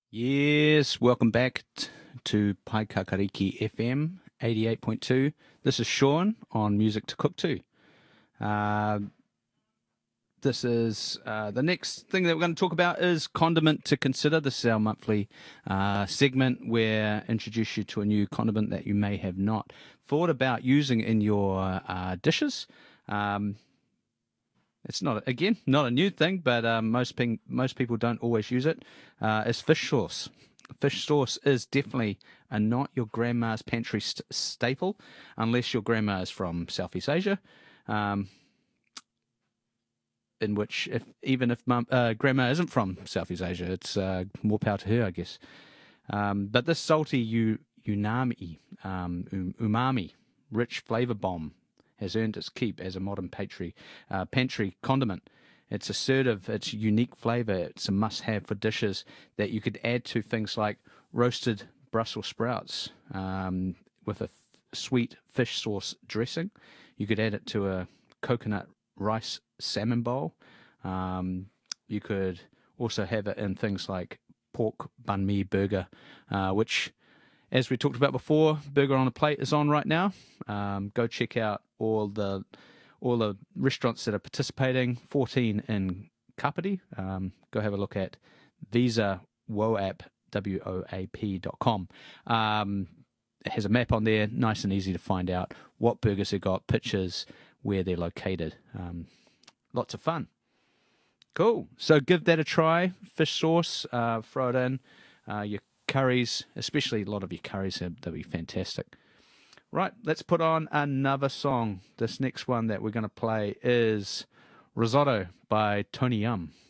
Yes, welcome back to Paikakariki FM 88.2. This is Sean on Music to Cook To. Uh, this is the next thing that we're going to talk about is condiment to consider. This is our monthly segment where I introduce you to a new condiment that you may have not thought about using in your dishes. It's not, again, not a new thing, but most people don't always use it. It's fish sauce. Fish sauce is definitely a not your grandma's pantry staple, unless your grandma is from Southeast Asia. In which, even if grandma isn't from Southeast Asia, it's more power to her, I guess. But this salty umami, rich flavor bomb has earned its keep as a modern pantry condiment. It's assertive, it's unique flavor, it's a must-have for dishes that you could add to things like roasted Brussels sprouts with a sweet fish sauce dressing. You could add it to a coconut rice salmon bowl. You could also have it in things like pork banh mi burger, which, as we talked about before, Burger on a Plate is on right now. Go check out all the restaurants that are participating. 14 in Kapiti. Go have a look at Visa Woap, WOAP.com. It has a map on there, nice and easy to find out what burgers they've got, pictures, where they're located. Lots of fun. Cool. So give that a try. Fish sauce, throw it in. Your curries, especially a lot of your curries, they'll be fantastic. Right, let's put on another song. This next one that we're going to play is Risotto by Tony Yum.